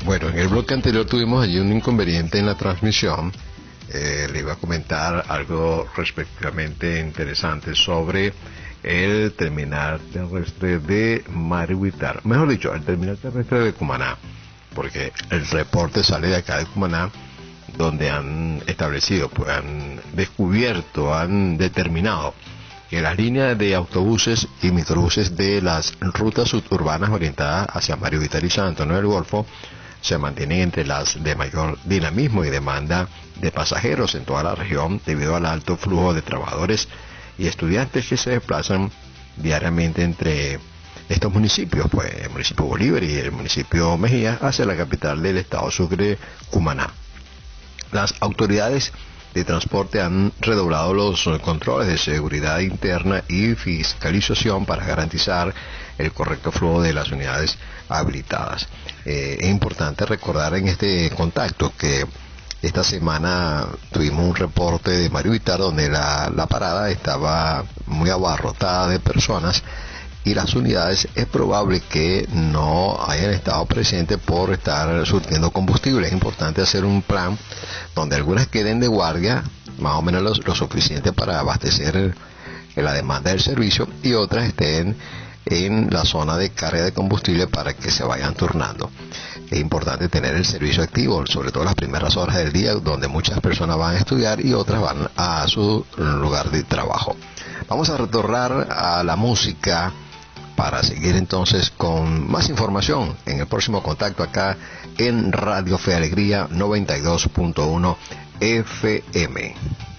Bueno, en el bloque anterior tuvimos allí un inconveniente en la transmisión. Le iba a comentar algo respectivamente interesante sobre el terminal terrestre de Marihuitar. Mejor dicho, el terminal terrestre de Cumaná, porque el reporte sale de acá de Cumaná, donde han establecido, pues han descubierto, han determinado que las líneas de autobuses y microbuses de las rutas suburbanas orientadas hacia Marihuitar y San Antonio del Golfo se mantienen entre las de mayor dinamismo y demanda de pasajeros en toda la región debido al alto flujo de trabajadores y estudiantes que se desplazan diariamente entre estos municipios, pues el municipio Bolívar y el municipio Mejía, hacia la capital del estado Sucre, Cumaná. Las autoridades de transporte han redoblado los controles de seguridad interna y fiscalización para garantizar el correcto flujo de las unidades habilitadas. Es importante recordar en este contacto que esta semana tuvimos un reporte de Marihuitar donde la parada estaba muy abarrotada de personas y las unidades es probable que no hayan estado presentes por estar surtiendo combustible. Es importante hacer un plan donde algunas queden de guardia, más o menos lo suficiente para abastecer la demanda del servicio, y otras estén en la zona de carga de combustible para que se vayan turnando. Es importante tener el servicio activo, sobre todo las primeras horas del día, donde muchas personas van a estudiar y otras van a su lugar de trabajo. Vamos a retornar a la música para seguir entonces con más información en el próximo contacto acá en Radio Fe Alegría 92.1 FM.